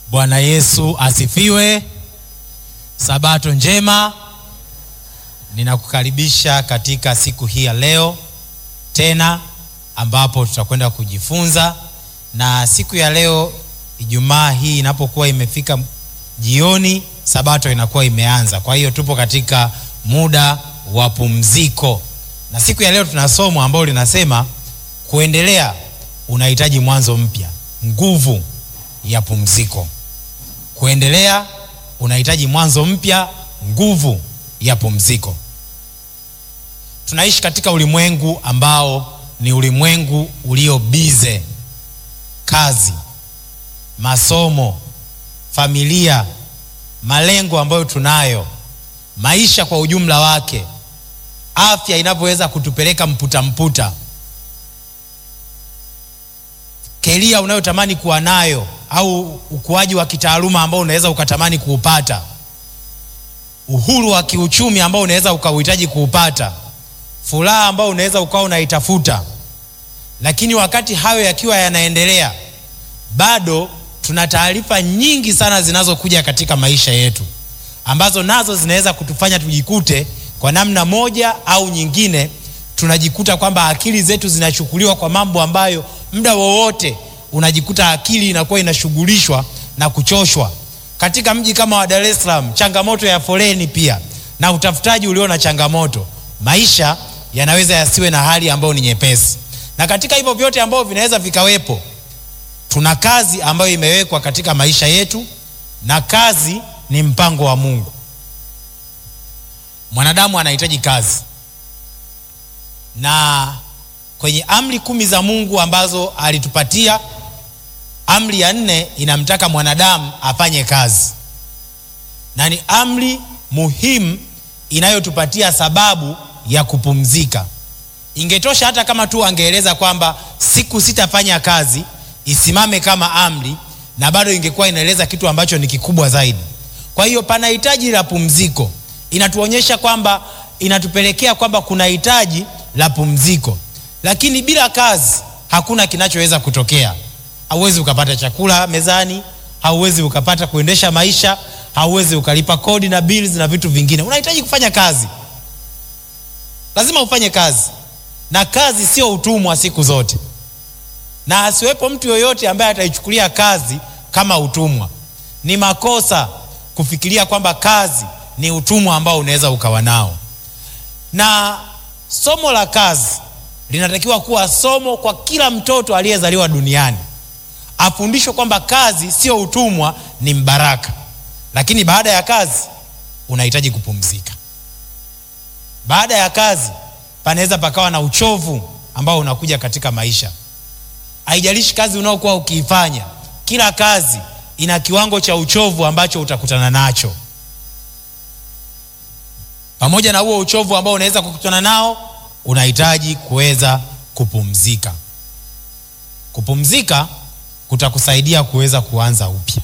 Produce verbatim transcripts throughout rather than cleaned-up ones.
Bwana Yesu asifiwe. Sabato njema. Ninakukaribisha katika siku hii ya leo tena ambapo tutakwenda kujifunza, na siku ya leo Ijumaa hii inapokuwa imefika jioni, sabato inakuwa imeanza. Kwa hiyo tupo katika muda wa pumziko, na siku ya leo tuna somo ambalo linasema kuendelea unahitaji mwanzo mpya, nguvu ya pumziko. Kuendelea unahitaji mwanzo mpya, nguvu ya pumziko. Tunaishi katika ulimwengu ambao ni ulimwengu ulio bize, kazi, masomo, familia, malengo ambayo tunayo, maisha kwa ujumla wake, afya inapoweza kutupeleka mputa mputa, kelia unayotamani kuwa nayo au ukuaji wa kitaaluma ambao unaweza ukatamani kuupata, uhuru wa kiuchumi ambao unaweza ukauhitaji kuupata, furaha ambao unaweza ukawa unaitafuta. Lakini wakati hayo yakiwa yanaendelea, bado tuna taarifa nyingi sana zinazokuja katika maisha yetu ambazo nazo zinaweza kutufanya tujikute kwa namna moja au nyingine tunajikuta kwamba akili zetu zinachukuliwa kwa mambo ambayo muda wowote unajikuta akili inakuwa inashughulishwa na kuchoshwa. Katika mji kama wa Dar es Salaam, changamoto ya foleni pia na utafutaji ulio na changamoto, maisha yanaweza yasiwe na hali ambayo ni nyepesi. Na katika hivyo vyote ambavyo vinaweza vikawepo, tuna kazi ambayo imewekwa katika maisha yetu, na kazi ni mpango wa Mungu. Mwanadamu anahitaji kazi, na kwenye amri kumi za Mungu ambazo alitupatia, amri ya nne inamtaka mwanadamu afanye kazi, na ni amri muhimu inayotupatia sababu ya kupumzika. Ingetosha hata kama tu angeeleza kwamba siku sitafanya kazi isimame kama amri, na bado ingekuwa inaeleza kitu ambacho ni kikubwa zaidi. Kwa hiyo pana hitaji la pumziko. Inatuonyesha kwamba, inatupelekea kwamba kuna hitaji la pumziko. Lakini bila kazi hakuna kinachoweza kutokea. Hauwezi ukapata chakula mezani, hauwezi ukapata kuendesha maisha, hauwezi ukalipa kodi na bills na vitu vingine. Unahitaji kufanya kazi. Lazima ufanye kazi. Na kazi sio utumwa siku zote. Na asiwepo mtu yoyote ambaye ataichukulia kazi kama utumwa. Ni makosa kufikiria kwamba kazi ni utumwa ambao unaweza ukawa nao. Na somo la kazi linatakiwa kuwa somo kwa kila mtoto aliyezaliwa duniani. Afundishwe kwamba kazi sio utumwa, ni mbaraka. Lakini baada ya kazi unahitaji kupumzika. Baada ya kazi panaweza pakawa na uchovu ambao unakuja katika maisha. Haijalishi kazi unaokuwa ukiifanya, kila kazi ina kiwango cha uchovu ambacho utakutana nacho. Pamoja na huo uchovu ambao unaweza kukutana nao, unahitaji kuweza kupumzika. Kupumzika kutakusaidia kuweza kuanza upya.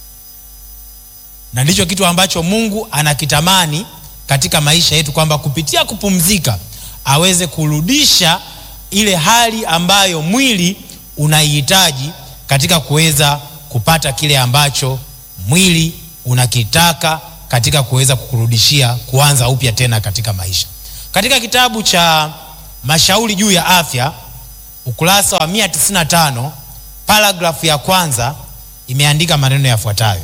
Na ndicho kitu ambacho Mungu anakitamani katika maisha yetu, kwamba kupitia kupumzika aweze kurudisha ile hali ambayo mwili unahitaji katika kuweza kupata kile ambacho mwili unakitaka, katika kuweza kukurudishia kuanza upya tena katika maisha. Katika kitabu cha Mashauri juu ya Afya, ukurasa wa mia tisini na tano, paragrafu ya kwanza imeandika maneno yafuatayo: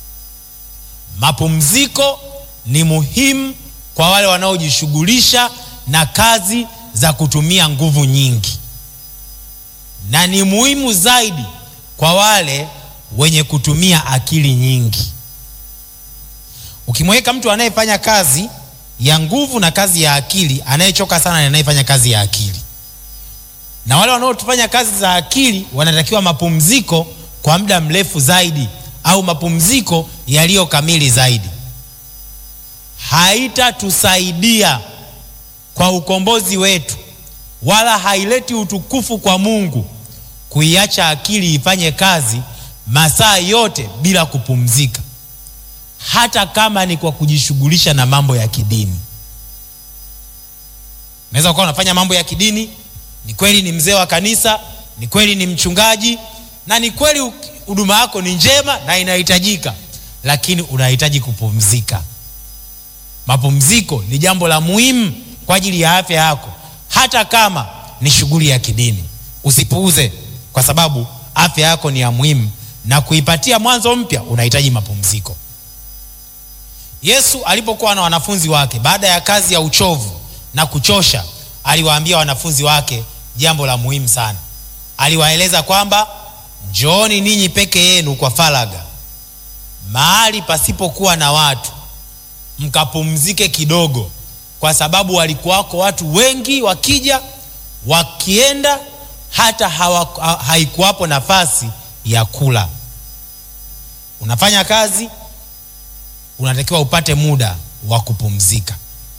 mapumziko ni muhimu kwa wale wanaojishughulisha na kazi za kutumia nguvu nyingi, na ni muhimu zaidi kwa wale wenye kutumia akili nyingi. Ukimweka mtu anayefanya kazi ya nguvu na kazi ya akili, anayechoka sana ni anayefanya kazi ya akili. Na wale wanaofanya kazi za akili wanatakiwa mapumziko kwa muda mrefu zaidi, au mapumziko yaliyo kamili zaidi. Haitatusaidia kwa ukombozi wetu, wala haileti utukufu kwa Mungu kuiacha akili ifanye kazi masaa yote bila kupumzika, hata kama ni kwa kujishughulisha na mambo ya kidini. Unaweza kuwa unafanya mambo ya kidini, ni kweli ni mzee wa kanisa, ni kweli ni mchungaji, na ni kweli huduma yako ni njema na inahitajika, lakini unahitaji kupumzika. Mapumziko ni jambo la muhimu kwa ajili ya afya yako, hata kama ni shughuli ya kidini. Usipuuze, kwa sababu afya yako ni ya muhimu, na kuipatia mwanzo mpya unahitaji mapumziko. Yesu alipokuwa na wanafunzi wake, baada ya kazi ya uchovu na kuchosha, aliwaambia wanafunzi wake jambo la muhimu sana. Aliwaeleza kwamba njooni ninyi peke yenu kwa faragha, mahali pasipokuwa na watu, mkapumzike kidogo, kwa sababu walikuwako watu wengi wakija wakienda, hata hawa, haikuwapo nafasi ya kula. Unafanya kazi, unatakiwa upate muda wa kupumzika.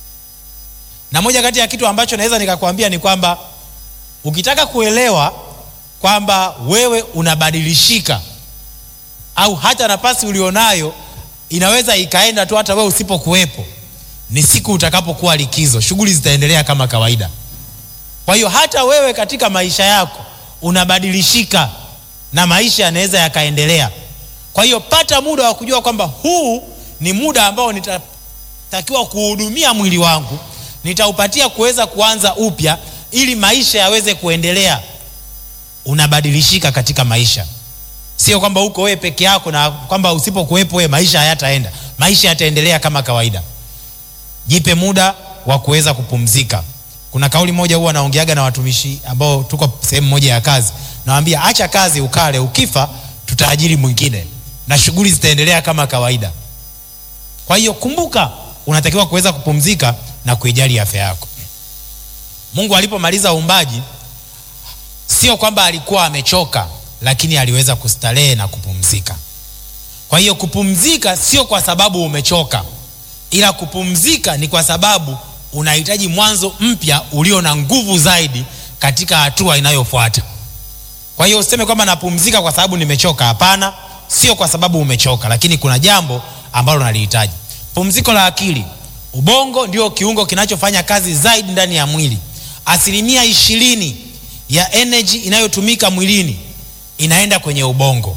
Na moja kati ya kitu ambacho naweza nikakwambia ni kwamba ukitaka kuelewa kwamba wewe unabadilishika, au hata nafasi ulionayo inaweza ikaenda tu hata wewe usipokuwepo, ni siku utakapokuwa likizo. Shughuli zitaendelea kama kawaida. Kwa hiyo hata wewe katika maisha yako unabadilishika, na maisha yanaweza yakaendelea. Kwa hiyo pata muda wa kujua kwamba huu ni muda ambao nitatakiwa kuhudumia mwili wangu, nitaupatia kuweza kuanza upya ili maisha yaweze kuendelea. Unabadilishika katika maisha. Sio kwamba uko wewe peke yako na kwamba usipokuwepo wewe maisha hayataenda. Maisha yataendelea kama kawaida. Jipe muda wa kuweza kupumzika. Kuna kauli moja huwa naongeaga na watumishi ambao tuko sehemu moja ya kazi. Nawaambia acha kazi ukale, ukifa tutaajiri mwingine na shughuli zitaendelea kama kawaida. Kwa hiyo kumbuka, unatakiwa kuweza kupumzika na kuijali afya yako. Mungu alipomaliza uumbaji, sio kwamba alikuwa amechoka, lakini aliweza kustarehe na kupumzika. Kwa hiyo kupumzika sio kwa sababu umechoka, ila kupumzika ni kwa sababu unahitaji mwanzo mpya ulio na nguvu zaidi katika hatua inayofuata. Kwa hiyo useme kwamba napumzika kwa sababu nimechoka. Hapana, sio kwa sababu umechoka, lakini kuna jambo ambalo unalihitaji. Pumziko la akili. Ubongo ndio kiungo kinachofanya kazi zaidi ndani ya mwili. Asilimia ishirini ya energy inayotumika mwilini inaenda kwenye ubongo.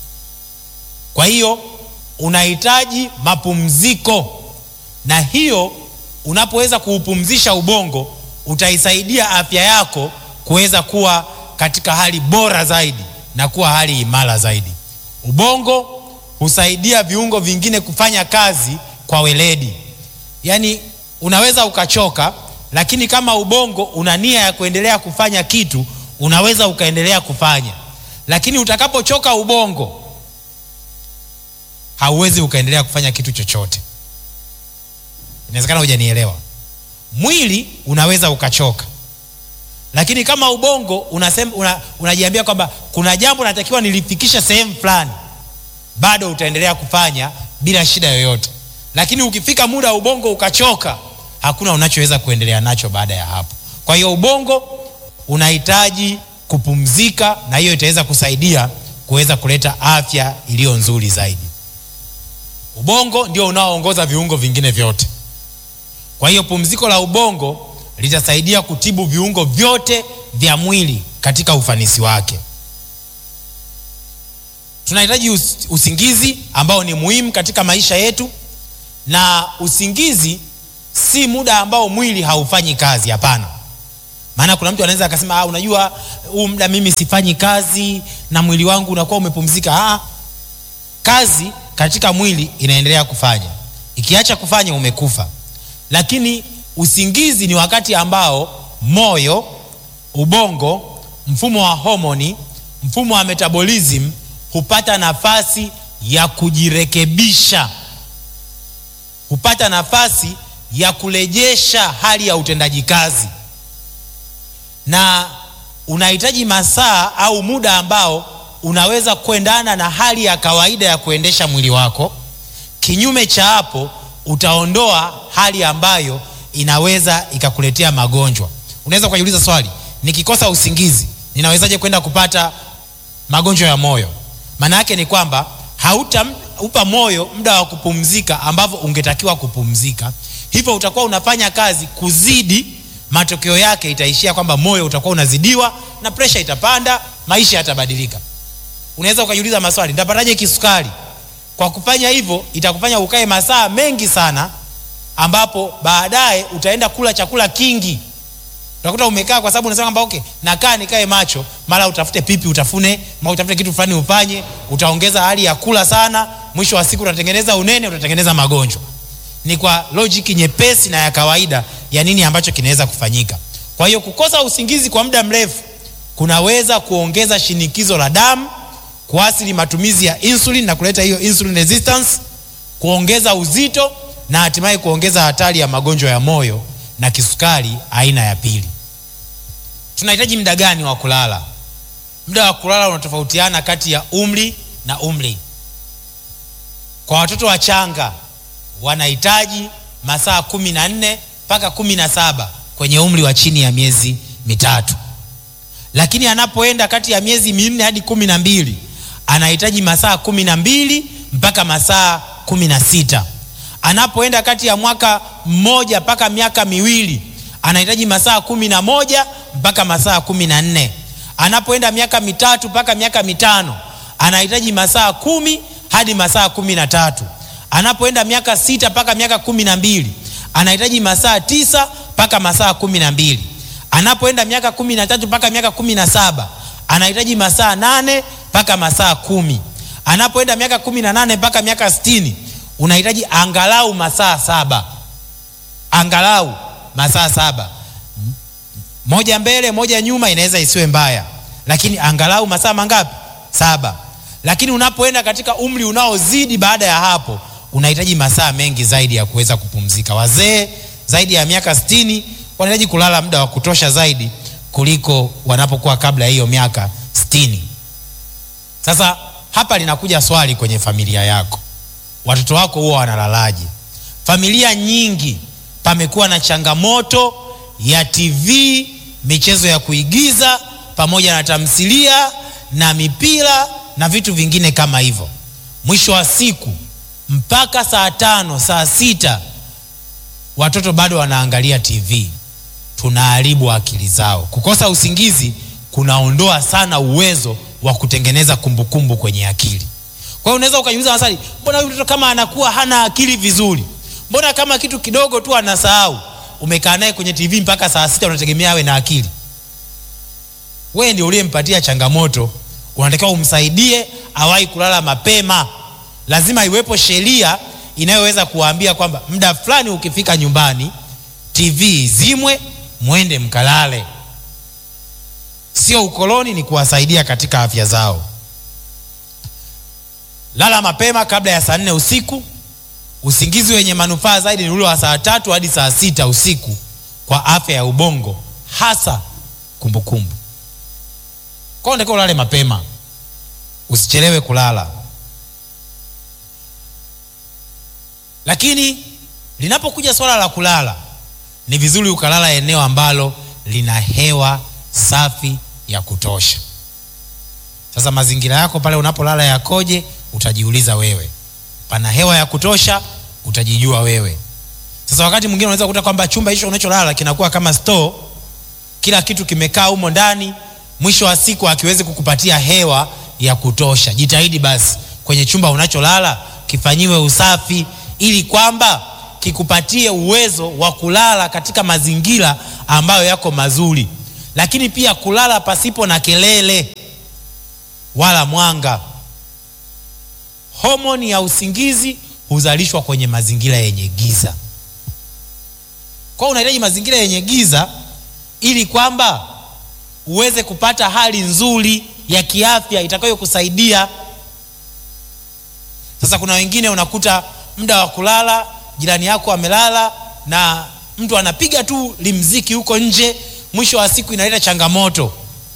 Kwa hiyo unahitaji mapumziko, na hiyo unapoweza kuupumzisha ubongo utaisaidia afya yako kuweza kuwa katika hali bora zaidi na kuwa hali imara zaidi. Ubongo husaidia viungo vingine kufanya kazi kwa weledi. Yaani unaweza ukachoka, lakini kama ubongo una nia ya kuendelea kufanya kitu, unaweza ukaendelea kufanya. Lakini utakapochoka ubongo, hauwezi ukaendelea kufanya kitu chochote. Inawezekana hujanielewa. Mwili unaweza ukachoka, lakini kama ubongo unasema una, unajiambia kwamba kuna jambo natakiwa nilifikisha sehemu fulani, bado utaendelea kufanya bila shida yoyote. Lakini ukifika muda ubongo ukachoka, hakuna unachoweza kuendelea nacho baada ya hapo. Kwa hiyo ubongo unahitaji kupumzika, na hiyo itaweza kusaidia kuweza kuleta afya iliyo nzuri zaidi. Ubongo ndio unaoongoza viungo vingine vyote. Kwa hiyo pumziko la ubongo litasaidia kutibu viungo vyote vya mwili katika ufanisi wake. Tunahitaji usingizi ambao ni muhimu katika maisha yetu, na usingizi si muda ambao mwili haufanyi kazi. Hapana. Maana kuna mtu anaweza akasema ah, unajua huu muda mimi sifanyi kazi na mwili wangu unakuwa umepumzika. Ah, kazi katika mwili inaendelea kufanya. Ikiacha kufanya umekufa. Lakini usingizi ni wakati ambao moyo, ubongo, mfumo wa homoni, mfumo wa metabolism hupata nafasi ya kujirekebisha, hupata nafasi ya kurejesha hali ya utendaji kazi. Na unahitaji masaa au muda ambao unaweza kuendana na hali ya kawaida ya kuendesha mwili wako. Kinyume cha hapo utaondoa hali ambayo inaweza ikakuletea magonjwa. Unaweza kujiuliza swali, nikikosa usingizi ninawezaje kwenda kupata magonjwa ya moyo? Maana yake ni kwamba haupa moyo muda wa kupumzika ambavyo ungetakiwa kupumzika. Hivyo utakuwa unafanya kazi kuzidi, matokeo yake itaishia kwamba moyo utakuwa unazidiwa na pressure itapanda, maisha yatabadilika. unaweza ukajiuliza maswali, nitapataje kisukari? Kwa kufanya hivyo itakufanya ukae masaa mengi sana, ambapo baadaye utaenda kula chakula kingi. Utakuta umekaa kwa sababu unasema kwamba okay, nakaa nikae macho, mara utafute pipi utafune, mara utafute kitu fulani ufanye, utaongeza hali ya kula sana, mwisho wa siku utatengeneza unene, utatengeneza magonjwa. Ni kwa logic nyepesi na ya kawaida ya nini ambacho kinaweza kufanyika. Kwa hiyo kukosa usingizi kwa muda mrefu kunaweza kuongeza shinikizo la damu, kuathiri matumizi ya insulin na kuleta hiyo insulin resistance, kuongeza uzito na hatimaye kuongeza hatari ya magonjwa ya moyo na kisukari aina ya pili. Tunahitaji muda gani wa kulala? Muda wa kulala unatofautiana kati ya umri na umri. Kwa watoto wachanga wanahitaji masaa kumi na nne mpaka kumi na saba kwenye umri wa chini ya miezi mitatu. Lakini anapoenda kati ya miezi minne hadi kumi na mbili anahitaji masaa kumi na mbili mpaka masaa kumi na sita. Anapoenda kati ya mwaka mmoja mpaka miaka miwili anahitaji masaa kumi na moja mpaka masaa kumi na nne. Anapoenda miaka mitatu mpaka miaka mitano anahitaji masaa kumi hadi masaa kumi na tatu. Anapoenda miaka sita mpaka miaka kumi na mbili anahitaji masaa tisa mpaka masaa kumi na mbili. Anapoenda miaka kumi na tatu mpaka miaka kumi na saba anahitaji masaa nane mpaka masaa kumi. Anapoenda miaka kumi na nane mpaka miaka sitini unahitaji angalau masaa saba. Angalau masaa saba. Moja mbele, moja nyuma inaweza isiwe mbaya, lakini angalau masaa mangapi? Saba. Lakini unapoenda katika umri unaozidi baada ya hapo unahitaji masaa mengi zaidi ya kuweza kupumzika. Wazee zaidi ya miaka sitini wanahitaji kulala muda wa kutosha zaidi kuliko wanapokuwa kabla ya hiyo miaka sitini. Sasa hapa linakuja swali kwenye familia yako. Watoto wako huwa wanalalaje? Familia nyingi pamekuwa na changamoto ya T V, michezo ya kuigiza pamoja na tamthilia na mipira na vitu vingine kama hivyo. Mwisho wa siku mpaka saa tano, saa sita watoto bado wanaangalia T V. Tunaharibu akili zao. Kukosa usingizi kunaondoa sana uwezo wa kutengeneza kumbukumbu kwenye akili. Kwa hiyo unaweza ukajiuliza maswali, mbona huyu mtoto kama anakuwa hana akili vizuri? Mbona kama kitu kidogo tu anasahau? Umekaa naye kwenye T V mpaka saa sita unategemea awe na akili? Wewe ndio uliyempatia changamoto, unatakiwa umsaidie awahi kulala mapema. Lazima iwepo sheria inayoweza kuambia kwamba muda fulani ukifika nyumbani T V izimwe, muende mkalale. Sio ukoloni, ni kuwasaidia katika afya zao. Lala mapema kabla ya saa nne usiku. Usingizi wenye manufaa zaidi ni ule wa saa tatu hadi saa sita usiku kwa afya ya ubongo, hasa kumbukumbu. Kwa hiyo ndiko ulale mapema, usichelewe kulala. Lakini linapokuja swala la kulala, ni vizuri ukalala eneo ambalo lina hewa safi ya kutosha. Sasa mazingira yako pale unapolala yakoje? Utajiuliza wewe. Pana hewa ya kutosha? Utajijua wewe. Sasa wakati mwingine unaweza kukuta kwamba chumba hicho unacholala kinakuwa kama store, kila kitu kimekaa humo ndani, mwisho wa siku hakiwezi kukupatia hewa ya kutosha. Jitahidi basi kwenye chumba unacholala kifanyiwe usafi, ili kwamba kikupatie uwezo wa kulala katika mazingira ambayo yako mazuri. Lakini pia kulala pasipo na kelele wala mwanga. Homoni ya usingizi huzalishwa kwenye mazingira yenye giza. Kwa unahitaji mazingira yenye giza ili kwamba uweze kupata hali nzuri ya kiafya itakayokusaidia. Sasa kuna wengine unakuta muda wa kulala jirani yako amelala na mtu anapiga tu limziki huko nje, mwisho wa siku inaleta changamoto.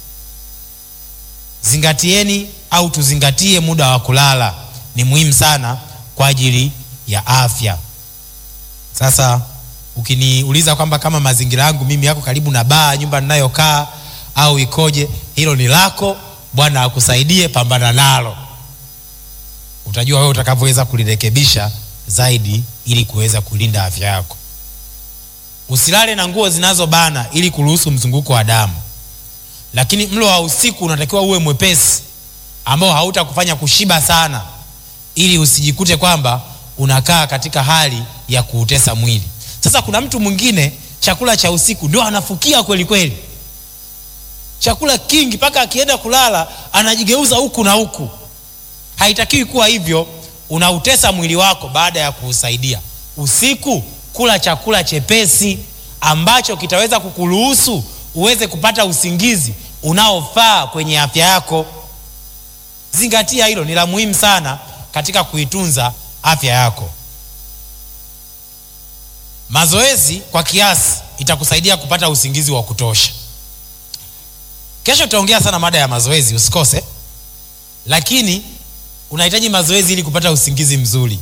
Zingatieni au tuzingatie muda wa kulala, ni muhimu sana kwa ajili ya afya. Sasa ukiniuliza kwamba kama mazingira yangu mimi yako karibu na baa, nyumba ninayokaa au ikoje, hilo ni lako, Bwana akusaidie, pambana nalo. Utajua wewe utakavyoweza kulirekebisha zaidi ili kuweza kulinda afya yako. Usilale na nguo zinazobana ili kuruhusu mzunguko wa damu. Lakini mlo wa usiku unatakiwa uwe mwepesi ambao hautakufanya kushiba sana, ili usijikute kwamba unakaa katika hali ya kuutesa mwili. Sasa kuna mtu mwingine chakula cha usiku ndio anafukia kweli kweli, chakula kingi mpaka akienda kulala anajigeuza huku na huku. Haitakiwi kuwa hivyo, unautesa mwili wako baada ya kuusaidia. Usiku kula chakula chepesi ambacho kitaweza kukuruhusu uweze kupata usingizi unaofaa kwenye afya yako. Zingatia hilo, ni la muhimu sana katika kuitunza afya yako. Mazoezi kwa kiasi itakusaidia kupata usingizi wa kutosha. Kesho tutaongea sana mada ya mazoezi, usikose. Lakini unahitaji mazoezi ili kupata usingizi mzuri,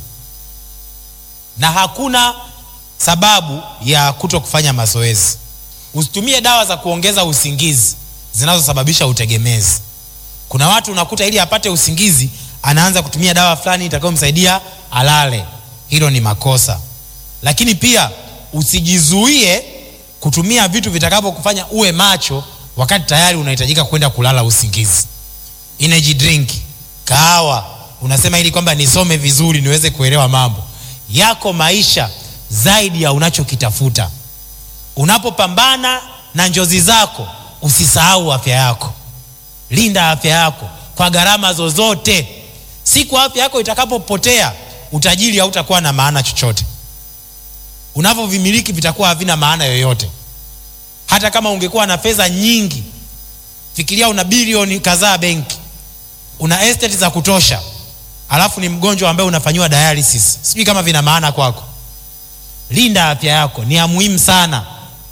na hakuna sababu ya kuto kufanya mazoezi. Usitumie dawa za kuongeza usingizi zinazosababisha utegemezi. Kuna watu unakuta ili apate usingizi anaanza kutumia dawa fulani itakayomsaidia alale. Hilo ni makosa. Lakini pia usijizuie kutumia vitu vitakavokufanya uwe macho wakati tayari unahitajika kwenda kulala usingizi. Energy drink, kahawa, unasema ili kwamba nisome vizuri niweze kuelewa mambo yako. Maisha zaidi ya unachokitafuta. Unapopambana na njozi zako, usisahau afya yako. Linda afya yako kwa gharama zozote. Siku afya yako itakapopotea, utajiri hautakuwa na maana chochote. Unavyovimiliki vitakuwa havina maana yoyote. Hata kama ungekuwa na fedha nyingi, fikiria una bilioni kadhaa benki, una estate za kutosha, alafu ni mgonjwa ambaye unafanywa dialysis, sijui kama vina maana kwako. Linda afya yako, ni ya muhimu sana.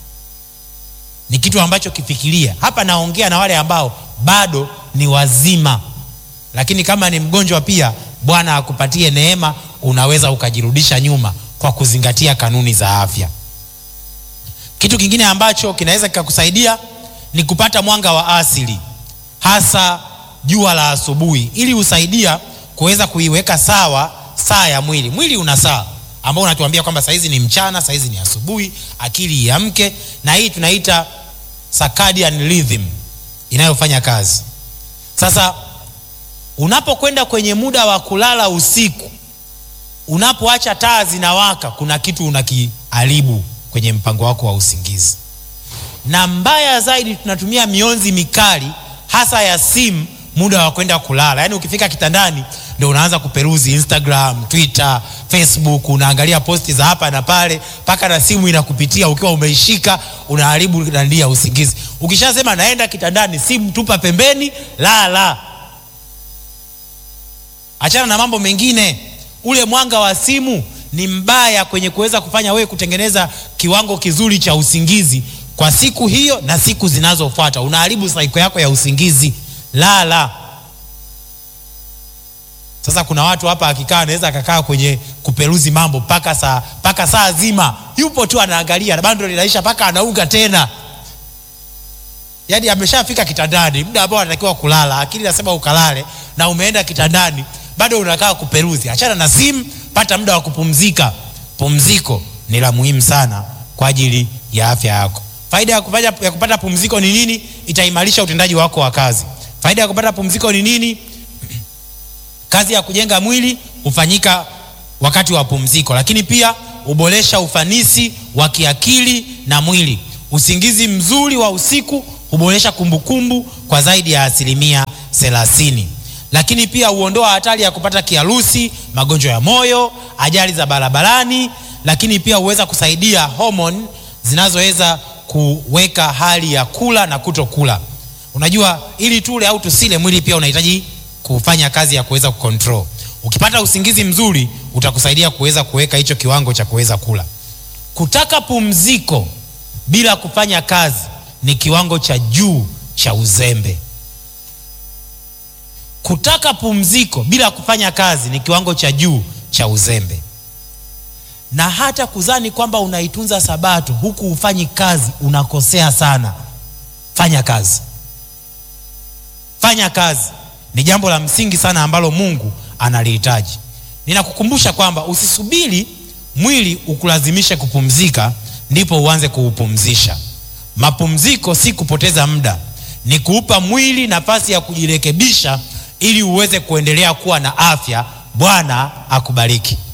Ni kitu ambacho kifikiria. Hapa naongea na wale ambao bado ni wazima, lakini kama ni mgonjwa pia, Bwana akupatie neema, unaweza ukajirudisha nyuma kwa kuzingatia kanuni za afya. Kitu kingine ambacho kinaweza kikakusaidia ni kupata mwanga wa asili, hasa jua la asubuhi, ili usaidia kuweza kuiweka sawa saa ya mwili. Mwili una saa ambao unatuambia kwamba saa hizi ni mchana, saa hizi ni asubuhi, akili iamke, na hii tunaita circadian rhythm inayofanya kazi. Sasa unapokwenda kwenye muda wa kulala usiku, unapoacha taa zinawaka, kuna kitu unakiharibu kwenye mpango wako wa usingizi. Na mbaya zaidi, tunatumia mionzi mikali hasa ya simu muda wa kwenda kulala. Yaani ukifika kitandani ndio unaanza kuperuzi Instagram, Twitter, Facebook, unaangalia posti za hapa na pale, paka na simu inakupitia ukiwa umeishika, unaharibu ndia usingizi. Ukishasema naenda kitandani, simu tupa pembeni, lala. Achana na mambo mengine. Ule mwanga wa simu ni mbaya kwenye kuweza kufanya wewe kutengeneza kiwango kizuri cha usingizi kwa siku hiyo na siku zinazofuata. Unaharibu cycle yako ya usingizi. Lala. Sasa kuna watu hapa akikaa anaweza akakaa kwenye kuperuzi mambo paka saa paka saa zima, yupo tu anaangalia na bando linaisha paka anaunga tena. Yaani ameshafika kitandani, muda ambao anatakiwa kulala, akili inasema ukalale, na umeenda kitandani bado unakaa kuperuzi. Achana na simu, pata muda wa kupumzika. Pumziko ni la muhimu sana kwa ajili ya afya yako. Faida ya kupata, ya kupata pumziko ni nini? Itaimarisha utendaji wako wa kazi. Faida ya kupata pumziko ni nini? Kazi ya kujenga mwili hufanyika wakati wa pumziko, lakini pia huboresha ufanisi wa kiakili na mwili. Usingizi mzuri wa usiku huboresha kumbukumbu kwa zaidi ya asilimia thelathini. Lakini pia huondoa hatari ya kupata kiharusi, magonjwa ya moyo, ajali za barabarani. Lakini pia huweza kusaidia hormone zinazoweza kuweka hali ya kula na kutokula. Unajua ili tule au tusile, mwili pia unahitaji kufanya kazi ya kuweza kucontrol. Ukipata usingizi mzuri utakusaidia kuweza kuweka hicho kiwango cha kuweza kula. Kutaka pumziko bila kufanya kazi ni kiwango cha juu cha uzembe. Kutaka pumziko bila kufanya kazi ni kiwango cha juu cha uzembe. Na hata kuzani kwamba unaitunza sabato huku ufanyi kazi, unakosea sana. Fanya kazi. Fanya kazi ni jambo la msingi sana ambalo Mungu analihitaji. Ninakukumbusha kwamba usisubiri mwili ukulazimishe kupumzika ndipo uanze kuupumzisha. Mapumziko si kupoteza muda, ni kuupa mwili nafasi ya kujirekebisha ili uweze kuendelea kuwa na afya. Bwana akubariki.